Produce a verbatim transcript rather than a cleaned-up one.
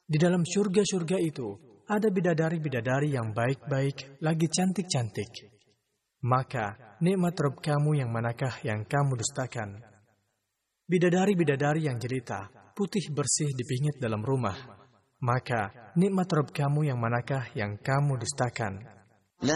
Di dalam surga-surga itu, ada bidadari-bidadari yang baik-baik, lagi cantik-cantik. Maka, nikmat Rabb kamu yang manakah yang kamu dustakan? Bidadari-bidadari yang jelita, putih bersih dipingit dalam rumah. Maka, nikmat Rabb kamu yang manakah yang kamu dustakan?